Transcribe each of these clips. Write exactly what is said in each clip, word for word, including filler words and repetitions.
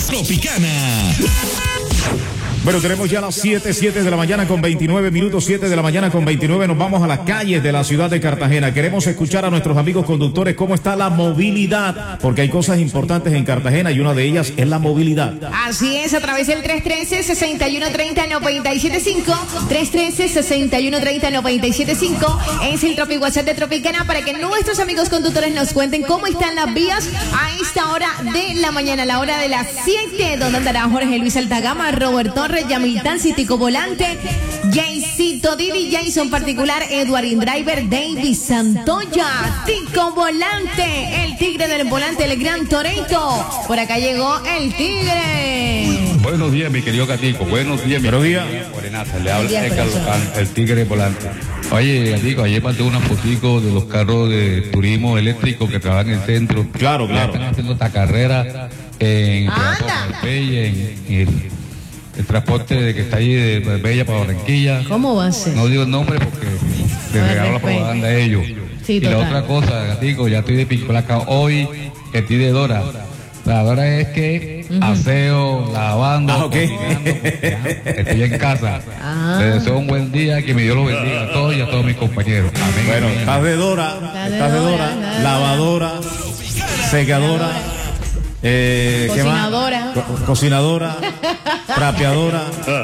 Tropicana. Bueno, tenemos ya las siete, siete de la mañana con veintinueve minutos, siete de la mañana con veintinueve. Nos vamos a las calles de la ciudad de Cartagena. Queremos escuchar a nuestros amigos conductores cómo está la movilidad, porque hay cosas importantes en Cartagena y una de ellas es la movilidad. Así es, a través del tres uno tres, seis uno tres cero, nueve siete cinco, tres uno tres, seis uno tres cero, nueve siete cinco es el Tropi WhatsApp de Tropicana para que nuestros amigos conductores nos cuenten cómo están las vías a esta hora de la mañana, a la hora de las siete, donde andará Jorge Luis Altagama, Robert Torres, Yamil Tansi, Tico Volante, Jaycito Didi, Jason Particular, Edward Driver, David Santoya, Tico Volante, el tigre del volante, el gran Toreto. Por acá llegó el tigre. Buenos días, mi querido Gatico. Buenos días, mi Buenos días. Morenaza. Le habla Edgar Local, el tigre volante. Oye, Gatico, ayer mandé una fotico de los carros de turismo eléctrico que trabajan en el centro. Claro, claro. Están haciendo esta carrera en Marbella, en, en el, el transporte de que está ahí de Marbella para Barranquilla. ¿Cómo va a ser? No digo el nombre porque les regalo la propaganda a ellos. Sí, y total. la otra cosa, Gatico, ya estoy de pico placa hoy, que estoy de Dora. La Dora es que uh-huh. aseo, lavando, ah, okay. estoy en casa. Ah. Les deseo un buen día, que mi Dios los bendiga a todos y a todos mis compañeros. Amén. Bueno, amén. estás de Dora, Está estás de Dora, Dora, lavadora, secadora, eh, cocinadora, ¿qué más? Co cocinadora, trapeadora.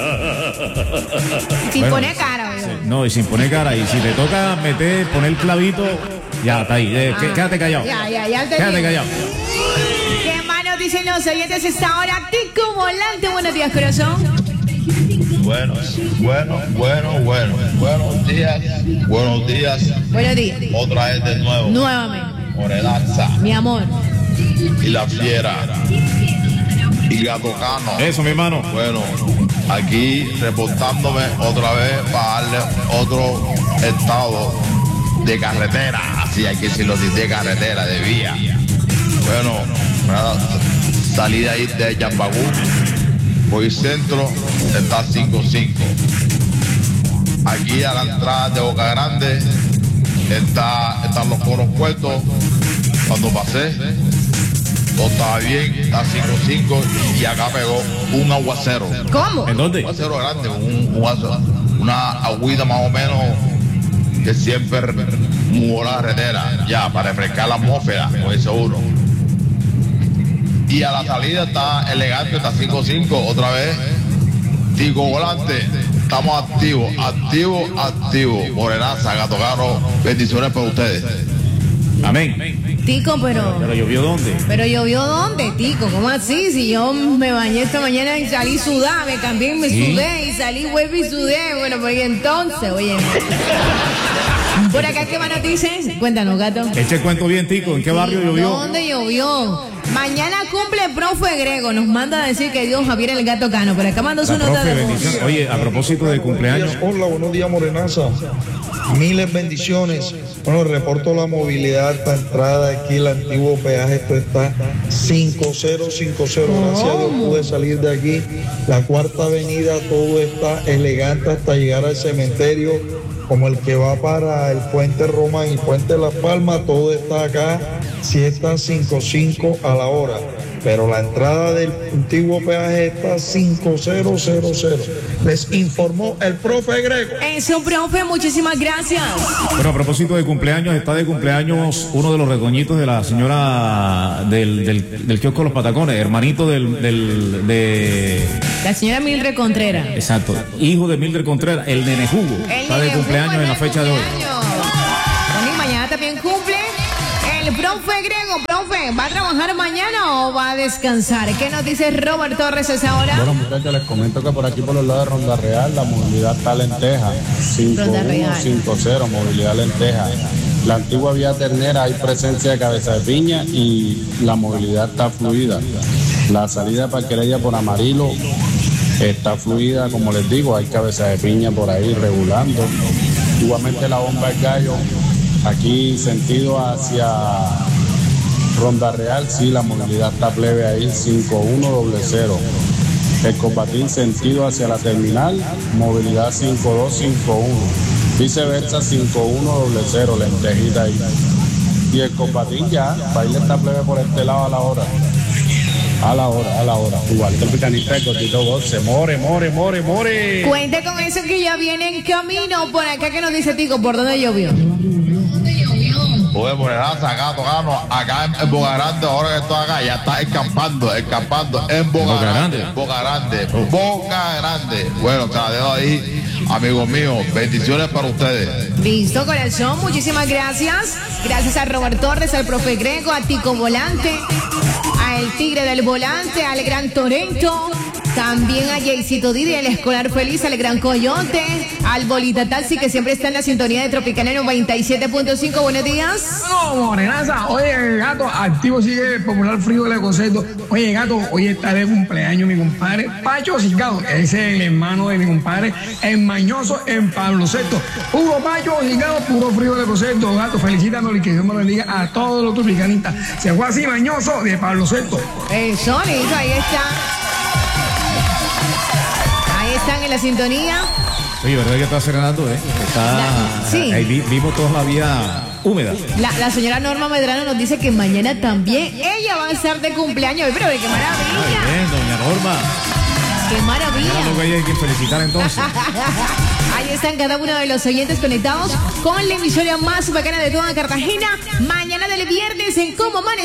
Sin Bueno, poner cara, sí, no, y sin poner cara. Y si te toca meter, poner el clavito, ya está ahí. Eh, ah, quédate callado. Ya, ya, ya te Quédate digo. callado. ¿Qué más nos dicen los oyentes esta hora? Tico Volante, buenos días, corazón. Bueno, bueno, bueno, bueno. Buenos días, buenos días. Buenos días. Otra vez de nuevo. Nuevamente. Morenaza. Mi amor. Y la fiera. Y Gato Cano. Eso, mi hermano. Bueno, aquí reportándome otra vez para darle otro estado de carretera. Así hay que decirlo así, de carretera, de vía. Bueno, nada, salida ahí de Yambagú. Hoy centro está cinco cinco. Aquí a la entrada de Boca Grande está, están los coros puestos. Cuando pasé, todo estaba bien, está cinco cinco y acá pegó un aguacero. ¿Cómo? ¿En dónde? Un aguacero grande, un, un aguacero, una agüita más o menos que siempre mojó la carretera, ya, para refrescar la atmósfera, como dice uno. Y a la salida está elegante, está cinco cinco, otra vez. Tico Volante, estamos activos, activos, activos. Morenaza, Gato Cano, bendiciones para ustedes. Amén. Tico, pero... ¿Pero llovió dónde? ¿Pero llovió dónde, Tico? ¿Cómo así? Si yo me bañé esta mañana y salí sudada, me cambié y me ¿Sí? sudé, y salí, vuelvo y sudé. Bueno, pues y entonces, oye... Por acá, ¿qué más nos dicen? Cuéntanos, gato. Eche el cuento bien, Tico. ¿En qué barrio llovió? ¿Dónde llovió? Mañana cumple el profe Grego. Nos manda a decir que Dios Javier el Gato Cano. Por acá mandó su La nota profe, de voz. bendición. Oye, a propósito de cumpleaños. Hola, buenos días, Morenaza. Miles bendiciones. Bueno, reporto la movilidad para entrada aquí, el antiguo peaje, esto está cinco cero cinco cero. Gracias a Dios pude salir de aquí. La cuarta avenida, todo está elegante hasta llegar al cementerio, como el que va para el puente Román y puente Las Palmas, todo está acá. Sí está cinco cinco a la hora, pero la entrada del antiguo peaje está cinco cero cero cero. Les informó el profe Grego. Eso, profe, muchísimas gracias. Bueno, a propósito de cumpleaños, está de cumpleaños uno de los retoñitos de la señora del, del, del kiosco Los Patacones, hermanito del, del de... La señora Mildred Contreras. Exacto, hijo de Mildred Contreras, el nene Jugo. El Está de nene cumpleaños Jugo en la está de fecha de hoy. cumpleaños. Bueno, y mañana también cumple el profe Grego. Profe, ¿va a trabajar mañana o va a descansar? ¿Qué nos dice Robert Torres a esa hora? Bueno, muchachos, les comento que por aquí, por los lados de Ronda Real, la movilidad está lenteja. cinco uno cinco cero, movilidad lenteja. La antigua vía Ternera hay presencia de cabeza de piña y la movilidad está fluida. La salida para Querella por Amarillo está fluida, como les digo, hay cabeza de piña por ahí regulando. Igualmente la bomba del gallo, aquí sentido hacia Ronda Real, sí, la movilidad está plebe ahí, cinco uno cero. El Copatín sentido hacia la terminal, movilidad cinco dos cinco uno. Viceversa cinco uno cero, lentejita ahí. Y el Copatín ya, baile está plebe por este lado a la hora. A la hora, a la hora. Igual, Tropicanita, Gotito Voce. More, more, more, more. Cuente con eso que ya viene en camino. Por acá, que nos dice Tico, ¿por dónde llovió? Oye, por el acá tocando, acá en, en Boca Grande, ahora que estoy acá, ya está escampando, escampando en Boca, Boca Grande, Grande. Boca Grande, Boca Grande. Bueno, te la dejo ahí, amigos míos, bendiciones para ustedes. Listo, corazón, muchísimas gracias. Gracias a Robert Torres, al profe Greco, a Tico Volante, al Tigre del Volante, al Gran Torento, también a Jaycito Didi, el Escolar Feliz, al Gran Coyote, al Bolita Taxi, que siempre está en la sintonía de Tropicana noventa y siete punto cinco. Buenos días. No, morenaza. Oye, gato, activo sigue el popular frío del concepto. Oye, gato, hoy está de cumpleaños mi compadre Pacho Cingado. Ese es el hermano de mi compadre, el mañoso en Pablo Sexto. Hugo Pacho Cingado, puro frío del concepto. Gato, felicítanos y que Dios me lo bendiga a todos los tropicanistas. Se fue así, mañoso de Pablo Sexto. Eso, listo, ahí está. Ahí están en la sintonía. Oye, ¿verdad que está serenando, eh? Está, Sí. ahí vi- vimos toda la vía húmeda. La, la señora Norma Medrano nos dice que mañana también ella va a estar de cumpleaños. Pero qué Muy maravilla. bien, doña Norma. Qué Ya maravilla. no hay que felicitar entonces. Ahí están cada uno de los oyentes conectados con la emisora más bacana de toda Cartagena. Mañana del viernes en Cómo Amanecer.